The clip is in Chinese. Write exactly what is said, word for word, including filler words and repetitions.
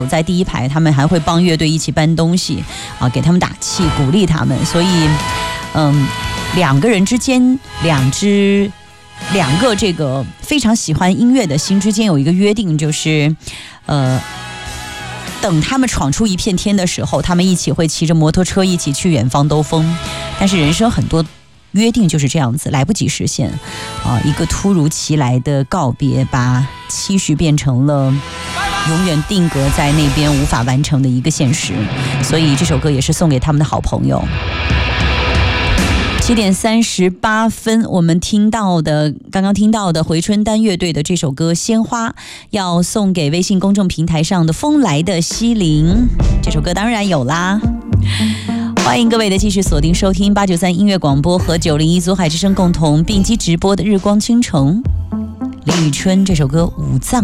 在第一排，他们还会帮乐队一起搬东西啊，给他们打气，鼓励他们。所以，嗯，两个人之间，两支。两个这个非常喜欢音乐的心之间有一个约定，就是呃等他们闯出一片天的时候，他们一起会骑着摩托车一起去远方兜风。但是人生很多约定就是这样子，来不及实现啊、呃，一个突如其来的告别，把期许变成了永远定格在那边无法完成的一个现实。所以这首歌也是送给他们的好朋友。七点三十八分，我们听到的刚刚听到的回春丹乐队的这首歌《鲜花》，要送给微信公众平台上的风来的西林。这首歌当然有啦。欢迎各位的继续锁定收听八九三音乐广播和九零一祖海之声共同并机直播的日光倾城。李宇春这首歌《五脏》。